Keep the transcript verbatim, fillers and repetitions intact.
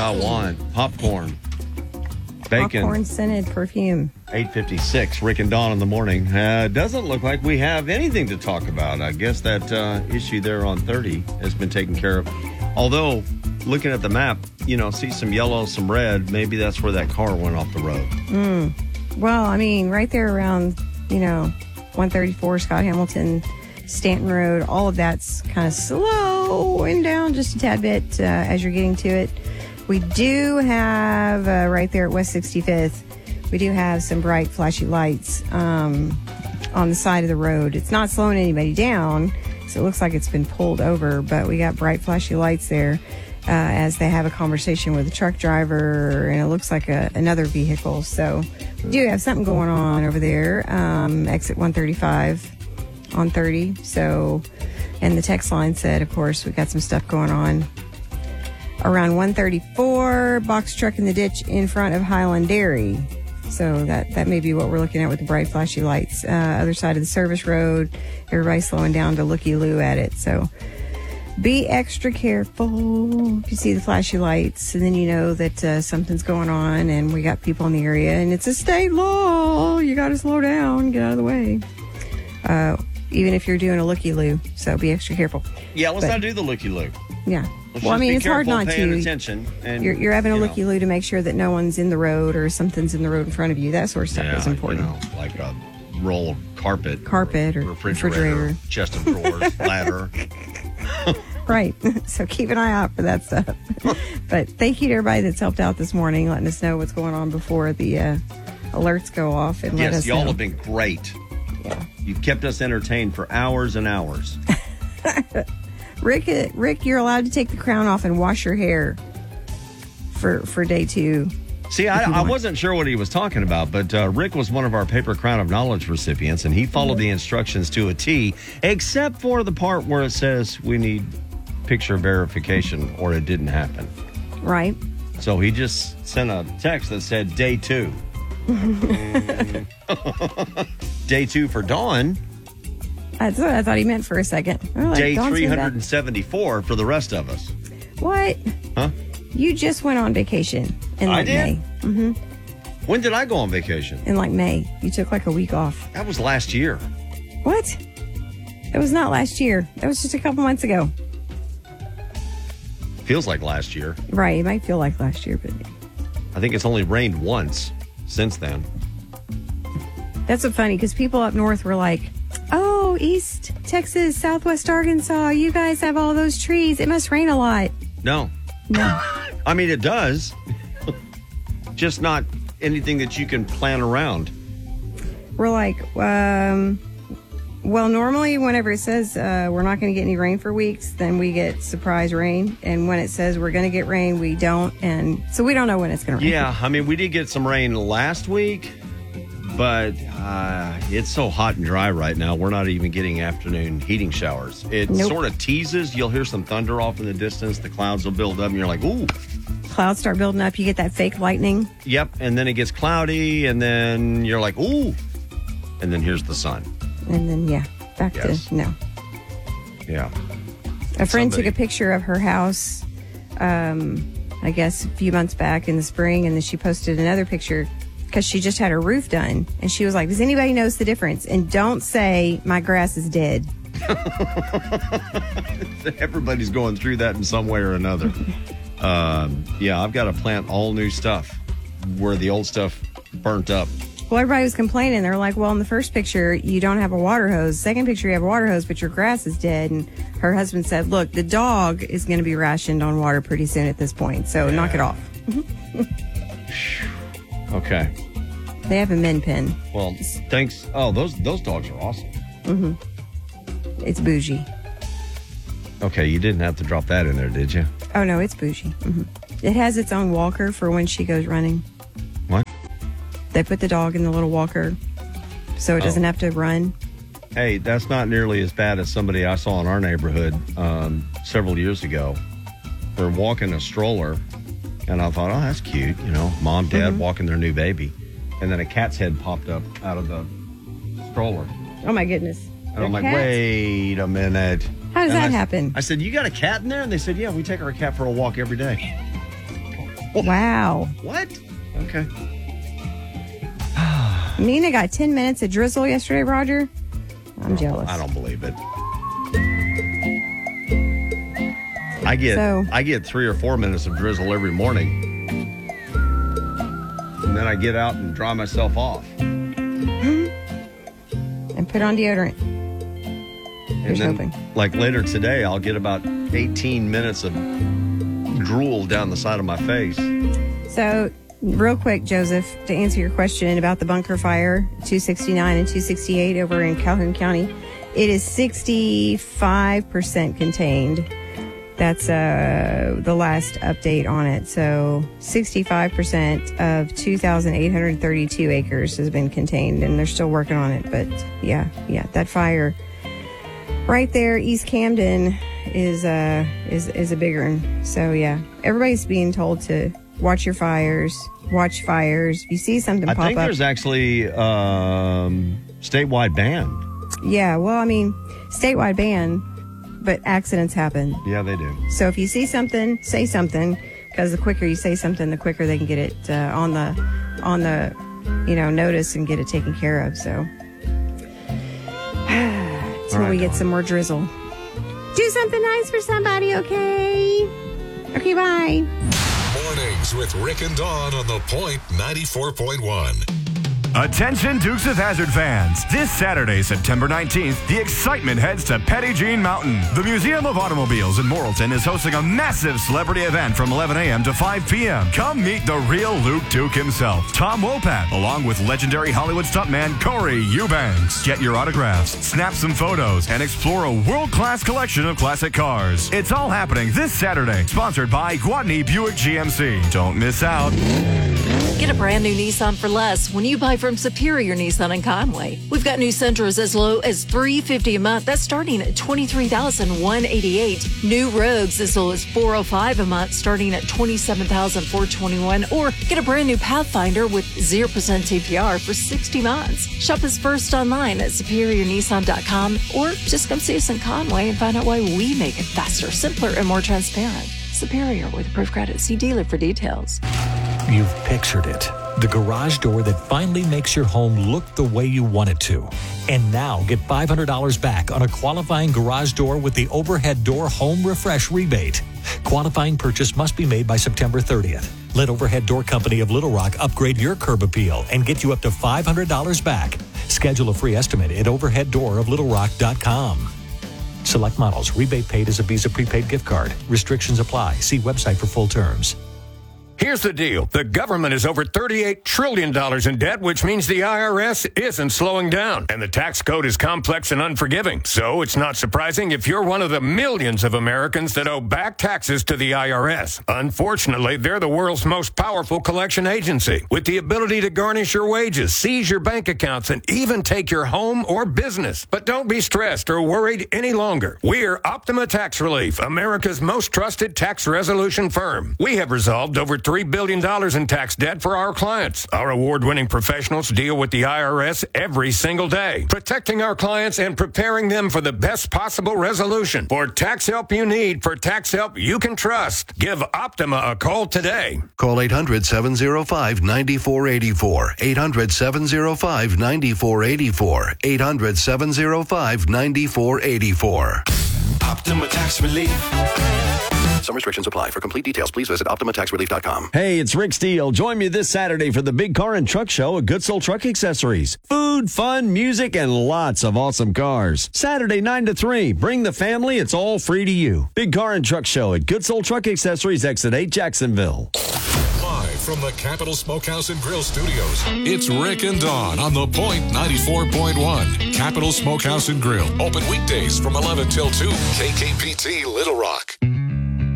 I want. Popcorn. Bacon. Popcorn scented perfume. eight fifty-six, Rick and Dawn in the morning. Uh, doesn't look like we have anything to talk about. I guess that uh, issue there on thirty has been taken care of. Although, looking at the map, you know, see some yellow, some red. Maybe that's where that car went off the road. Mm. Well, I mean, right there around, you know, one thirty-four, Scott Hamilton, Stanton Road, all of that's kind of slowing down just a tad bit uh, as you're getting to it. We do have, uh, right there at West sixty-fifth, we do have some bright, flashy lights um, on the side of the road. It's not slowing anybody down, so it looks like it's been pulled over, but we got bright, flashy lights there uh, as they have a conversation with a truck driver, and it looks like a, another vehicle. So we do have something going on over there, um, exit one thirty-five on thirty. So, and the text line said, of course, we got some stuff going on. Around one thirty-four, box truck in the ditch in front of Highland Dairy. So that, that may be what we're looking at with the bright flashy lights. Uh, other side of the service road, everybody slowing down to looky-loo at it. So be extra careful if you see the flashy lights, and then you know that uh, something's going on and we got people in the area and it's a state law. You got to slow down, get out of the way. Uh, even if you're doing a looky-loo. So be extra careful. Yeah, let's but, not do the looky-loo. Yeah. Let's well, I mean, it's hard not paying to. Attention and, you're, you're having a you looky-loo to make sure that no one's in the road or something's in the road in front of you. That sort of stuff yeah, is important. You know, like a roll of carpet. Carpet or, or refrigerator, refrigerator. Chest of drawers, ladder. Right. So keep an eye out for that stuff. But thank you to everybody that's helped out this morning, letting us know what's going on before the uh, alerts go off. And yes, let us y'all know. have been great. Yeah. You've kept us entertained for hours and hours. Rick, Rick, you're allowed to take the crown off and wash your hair for for day two. See, I, I wasn't sure what he was talking about, but uh, Rick was one of our Paper Crown of Knowledge recipients, and he followed mm-hmm. the instructions to a T, except for the part where it says we need picture verification or it didn't happen. Right. So he just sent a text that said day two. Day two for Dawn. That's what I thought he meant for a second. Like, day three hundred seventy-four for the rest of us. What? Huh? You just went on vacation in like I did? May. Mm-hmm. When did I go on vacation? In like May. You took like a week off. That was last year. What? It was not last year. That was just a couple months ago. Feels like last year. Right. It might feel like last year, but I think it's only rained once since then. That's so funny because people up north were like, oh, East Texas, Southwest Arkansas, you guys have all those trees. It must rain a lot. No. No. I mean, it does. Just not anything that you can plan around. We're like, um, well, normally whenever it says uh, we're not going to get any rain for weeks, then we get surprise rain. And when it says we're going to get rain, we don't. And so we don't know when it's going to rain. Yeah, I mean, we did get some rain last week. But uh, it's so hot and dry right now, we're not even getting afternoon heating showers. It nope. sort of teases. You'll hear some thunder off in the distance. The clouds will build up, and you're like, ooh. Clouds start building up. You get that fake lightning. Yep, and then it gets cloudy, and then you're like, ooh. And then here's the sun. And then, yeah, back yes. to no. Yeah. A friend Somebody. took a picture of her house, um, I guess, a few months back in the spring, and then she posted another picture because she just had her roof done. And she was like, does anybody notice the difference? And don't say my grass is dead. Everybody's going through that in some way or another. um, yeah, I've got to plant all new stuff where the old stuff burnt up. Well, everybody was complaining. They're like, well, in the first picture, you don't have a water hose. Second picture, you have a water hose, but your grass is dead. And her husband said, look, the dog is going to be rationed on water pretty soon at this point. So yeah. knock it off. Okay. They have a min pin. Well, thanks. Oh, those those dogs are awesome. Mm-hmm. It's bougie. Okay, you didn't have to drop that in there, did you? Oh, no, it's bougie. Mm-hmm. It has its own walker for when she goes running. What? They put the dog in the little walker so it doesn't oh. have to run. Hey, that's not nearly as bad as somebody I saw in our neighborhood um, several years ago. They're walking a stroller. And I thought, oh, that's cute. You know, mom, dad mm-hmm. walking their new baby. And then a cat's head popped up out of the stroller. Oh, my goodness. And They're I'm like, cats? wait a minute. How does and that I, happen? I said, you got a cat in there? And they said, yeah, we take our cat for a walk every day. Wow. What? Okay. Nina got ten minutes of drizzle yesterday, Roger. I'm jealous. I don't believe it. I get So- I get three or four minutes of drizzle every morning. And then I get out and dry myself off. And put on deodorant. And Here's then, hoping. like later today, I'll get about eighteen minutes of drool down the side of my face. So, real quick, Joseph, to answer your question about the bunker fire, two sixty-nine and two sixty-eight over in Calhoun County, it is sixty-five percent contained. That's uh, the last update on it. So, sixty-five percent of two thousand eight hundred thirty-two acres has been contained, and they're still working on it. But yeah, yeah, that fire right there, East Camden, is uh is is a bigger one. So yeah, everybody's being told to watch your fires, watch fires. If you see something I pop think up, there's actually um, statewide ban. yeah. Well, I mean, statewide ban, but accidents happen. Yeah, they do. So if you see something, say something, because the quicker you say something, the quicker they can get it uh, on the on the you know notice and get it taken care of. So until right, we get Dawn. some more drizzle, do something nice for somebody, okay? Okay, bye. Mornings with Rick and Dawn on The Point ninety-four point one. Attention Dukes of Hazzard fans. This Saturday, September nineteenth, the excitement heads to Petit Jean Mountain. The Museum of Automobiles in Morrilton is hosting a massive celebrity event from eleven a.m. to five p.m. Come meet the real Luke Duke himself, Tom Wopat, along with legendary Hollywood stuntman Corey Eubanks. Get your autographs, snap some photos, and explore a world-class collection of classic cars. It's all happening this Saturday, sponsored by Gwatney Buick G M C. Don't miss out. Get a brand new Nissan for less when you buy from Superior Nissan in Conway. We've got new Sentras as low as three hundred fifty dollars a month. That's starting at twenty-three thousand one hundred eighty-eight dollars. New Rogues as low as four hundred five dollars a month, starting at twenty-seven thousand four hundred twenty-one dollars. Or get a brand new Pathfinder with zero percent T P R for sixty months. Shop us first online at superior nissan dot com or just come see us in Conway and find out why we make it faster, simpler, and more transparent. Superior with approved credit. See dealer for details. You've pictured it. The garage door that finally makes your home look the way you want it to. And now get five hundred dollars back on a qualifying garage door with the Overhead Door Home Refresh rebate. Qualifying purchase must be made by September thirtieth. Let Overhead Door Company of Little Rock upgrade your curb appeal and get you up to five hundred dollars back. Schedule a free estimate at overhead door of little rock dot com. Select models. Rebate paid as a Visa prepaid gift card. Restrictions apply. See website for full terms. Here's the deal. The government is over thirty-eight trillion dollars in debt, which means the I R S isn't slowing down. And the tax code is complex and unforgiving. So it's not surprising if you're one of the millions of Americans that owe back taxes to the I R S. Unfortunately, they're the world's most powerful collection agency, with the ability to garnish your wages, seize your bank accounts, and even take your home or business. But don't be stressed or worried any longer. We're Optima Tax Relief, America's most trusted tax resolution firm. We have resolved over three billion dollars in tax debt for our clients. Our award-winning professionals deal with the I R S every single day, protecting our clients and preparing them for the best possible resolution. For tax help you need, for tax help you can trust, give Optima a call today. Call eight hundred, seven oh five, nine four eight four. eight hundred, seven oh five, nine four eight four. eight hundred, seven oh five, nine four eight four. Optima Tax Relief. Some restrictions apply. For complete details, please visit optima tax relief dot com. Hey, it's Rick Steele. Join me this Saturday for the Big Car and Truck Show at Goodsell Truck Accessories. Food, fun, music, and lots of awesome cars. Saturday, nine to three. Bring the family. It's all free to you. Big Car and Truck Show at Goodsell Truck Accessories, Exit eight, Jacksonville. Live from the Capital Smokehouse and Grill Studios, it's Rick and Dawn on The Point ninety-four point one. Capital Smokehouse and Grill. Open weekdays from eleven till two. K K P T Little Rock.